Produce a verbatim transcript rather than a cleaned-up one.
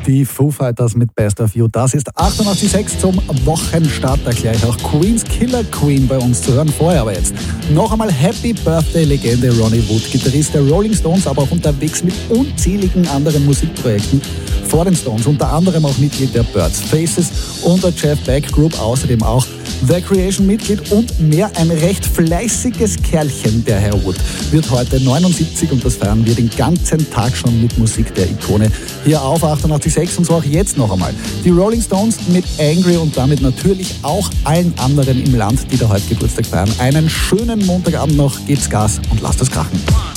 Die Foo Fighters mit Best of You. Das ist achtundachtzig Komma sechs zum Wochenstart. Da gleich auch Queens Killer Queen bei uns zu hören. Vorher aber jetzt noch einmal Happy Birthday Legende Ronnie Wood, Gitarrist der Rolling Stones, aber auch unterwegs mit unzähligen anderen Musikprojekten vor den Stones, unter anderem auch Mitglied der Birds, Faces und der Jeff Beck Group, außerdem auch The Creation Mitglied und mehr. Ein recht fleißiges Kerlchen, der Herr Wood, wird heute neunundsiebzig und das feiern wir den ganzen Tag schon mit Musik der Ikone hier auf achtundachtzig Komma sechs und so auch jetzt noch einmal. Die Rolling Stones mit Angry und damit natürlich auch allen anderen im Land, die da heute Geburtstag feiern. Einen schönen Montagabend noch, gebt's Gas und lasst es krachen.